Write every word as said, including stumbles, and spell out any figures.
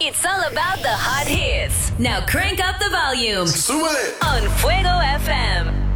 It's all about the hot hits. Now crank up the volume Súbele. on Fuego F M.